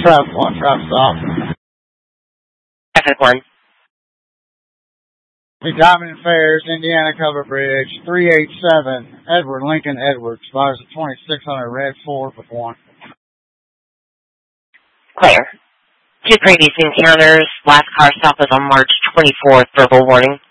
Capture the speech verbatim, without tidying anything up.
traffic one, traffic stop. Traffic one. The Diamond Affairs, Indiana Cover Bridge, three eight seven, Edward Lincoln Edwards, fires a twenty-six hundred red Ford with one. Clear. Two previous encounters. Last car stop was on March twenty-fourth. Verbal warning.